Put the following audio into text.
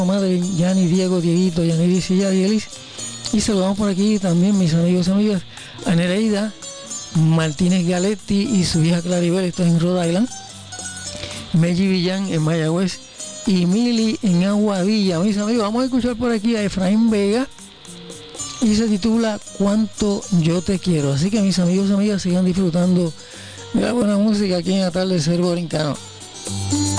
madre, Yani, Diego, Dieguito, Yaniris y Yarielis. Y saludamos por aquí también mis amigos y amigas, a Nereida Martínez Galetti y su hija Claribel, esto es en Rhode Island, Meji Villán en Mayagüez y Mili en Aguadilla. Mis amigos, vamos a escuchar por aquí a Efraín Vega y se titula Cuánto yo te quiero. Así que mis amigos y amigas sigan disfrutando de la buena música aquí en Atardecer Borincano.